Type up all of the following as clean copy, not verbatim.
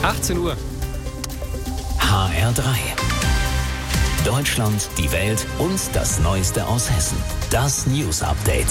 18 Uhr. HR3. Deutschland, die Welt und das Neueste aus Hessen. Das News Update.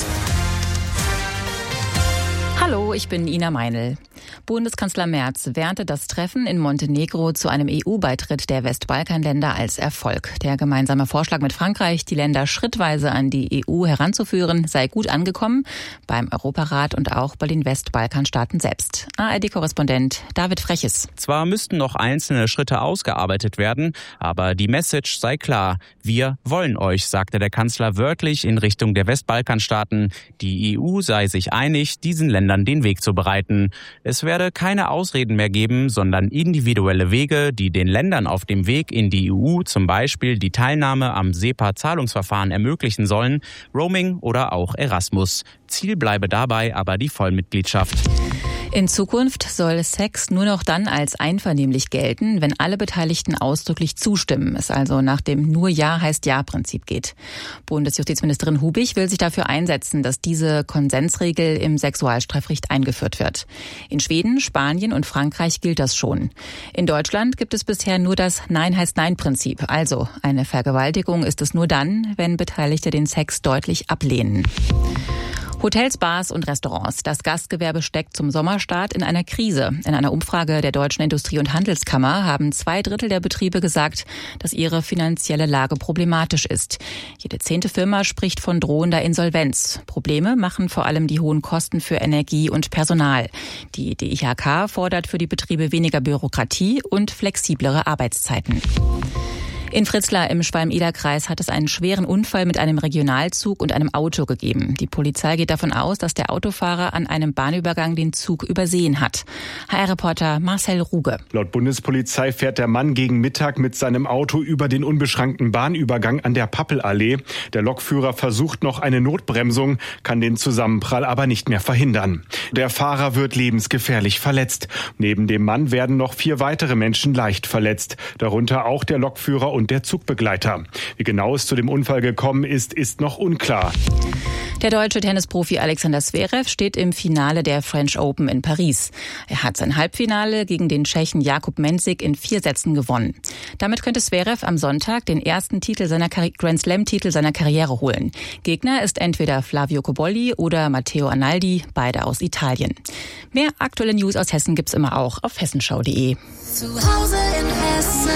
Hallo, ich bin Ina Meinl. Bundeskanzler Merz wertete das Treffen in Montenegro zu einem EU-Beitritt der Westbalkanländer als Erfolg. Der gemeinsame Vorschlag mit Frankreich, die Länder schrittweise an die EU heranzuführen, sei gut angekommen beim Europarat und auch bei den Westbalkanstaaten selbst. ARD-Korrespondent David Freches. Zwar müssten noch einzelne Schritte ausgearbeitet werden, aber die Message sei klar. Wir wollen euch, sagte der Kanzler wörtlich in Richtung der Westbalkanstaaten. Die EU sei sich einig, diesen Ländern den Weg zu bereiten. Es werde keine Ausreden mehr geben, sondern individuelle Wege, die den Ländern auf dem Weg in die EU zum Beispiel die Teilnahme am SEPA-Zahlungsverfahren ermöglichen sollen, Roaming oder auch Erasmus. Ziel bleibe dabei aber die Vollmitgliedschaft. In Zukunft soll Sex nur noch dann als einvernehmlich gelten, wenn alle Beteiligten ausdrücklich zustimmen, es also nach dem Nur-Ja-heißt-Ja-Prinzip geht. Bundesjustizministerin Hubig will sich dafür einsetzen, dass diese Konsensregel im Sexualstrafrecht eingeführt wird. In Schweden, Spanien und Frankreich gilt das schon. In Deutschland gibt es bisher nur das Nein-heißt-Nein-Prinzip. Also eine Vergewaltigung ist es nur dann, wenn Beteiligte den Sex deutlich ablehnen. Hotels, Bars und Restaurants. Das Gastgewerbe steckt zum Sommerstart in einer Krise. In einer Umfrage der Deutschen Industrie- und Handelskammer haben 2/3 der Betriebe gesagt, dass ihre finanzielle Lage problematisch ist. Jede 10. Firma spricht von drohender Insolvenz. Probleme machen vor allem die hohen Kosten für Energie und Personal. Die DIHK fordert für die Betriebe weniger Bürokratie und flexiblere Arbeitszeiten. In Fritzlar im Schwalm-Eder-Kreis hat es einen schweren Unfall mit einem Regionalzug und einem Auto gegeben. Die Polizei geht davon aus, dass der Autofahrer an einem Bahnübergang den Zug übersehen hat. HR-Reporter Marcel Ruge. Laut Bundespolizei fährt der Mann gegen Mittag mit seinem Auto über den unbeschrankten Bahnübergang an der Pappelallee. Der Lokführer versucht noch eine Notbremsung, kann den Zusammenprall aber nicht mehr verhindern. Der Fahrer wird lebensgefährlich verletzt. Neben dem Mann werden noch 4 weitere Menschen leicht verletzt, darunter auch der Lokführer und der Zugbegleiter. Wie genau es zu dem Unfall gekommen ist, ist noch unklar. Der deutsche Tennisprofi Alexander Zverev steht im Finale der French Open in Paris. Er hat sein Halbfinale gegen den Tschechen Jakub Mensik in 4 Sätzen gewonnen. Damit könnte Zverev am Sonntag den ersten Grand Slam-Titel seiner Karriere holen. Gegner ist entweder Flavio Cobolli oder Matteo Arnaldi, beide aus Italien. Mehr aktuelle News aus Hessen gibt's immer auch auf hessenschau.de. Zu Hause in Hessen.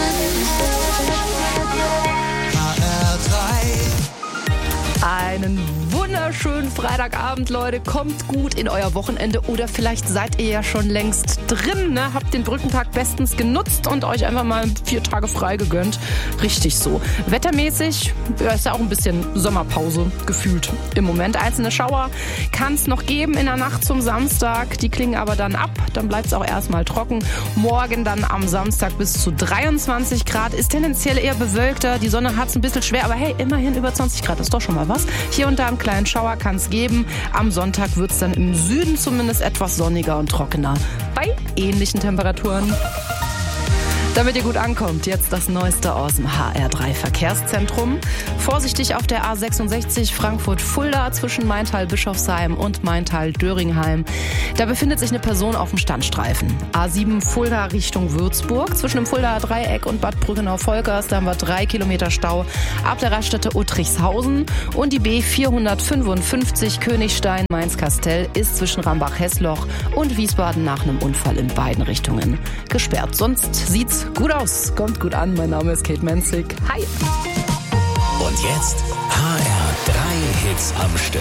Einen wunderschönen Freitagabend, Leute. Kommt gut in euer Wochenende oder vielleicht seid ihr ja schon längst drin, ne? Habt den Brückentag bestens genutzt und euch einfach mal 4 Tage frei gegönnt. Richtig so. Wettermäßig ist ja auch ein bisschen Sommerpause gefühlt im Moment. Einzelne Schauer kann es noch geben in der Nacht zum Samstag. Die klingen aber dann ab. Dann bleibt es auch erstmal trocken. Morgen dann am Samstag bis zu 23 Grad. Ist tendenziell eher bewölkter. Die Sonne hat es ein bisschen schwer, aber hey, immerhin über 20 Grad ist doch schon mal was. Hier und da einen kleinen Schauer kann es geben. Am Sonntag wird es dann im Süden zumindest etwas sonniger und trockener. Bei ähnlichen Temperaturen. Damit ihr gut ankommt, jetzt das Neueste aus dem HR3 Verkehrszentrum. Vorsichtig auf der A66 Frankfurt-Fulda zwischen Maintal-Bischofsheim und Maintal-Döringheim. Da befindet sich eine Person auf dem Standstreifen. A7 Fulda Richtung Würzburg. Zwischen dem Fuldaer Dreieck und Bad Brückenau-Volkers, da haben wir 3 Kilometer Stau ab der Raststätte Uttrichshausen. Und die B455 Königstein-Mainz-Kastell ist zwischen Rambach-Hessloch und Wiesbaden nach einem Unfall in beiden Richtungen gesperrt. Sonst sieht's gut aus. Kommt gut an. Mein Name ist Kate Menzig. Hi. Und jetzt HR3 Hits am Stück.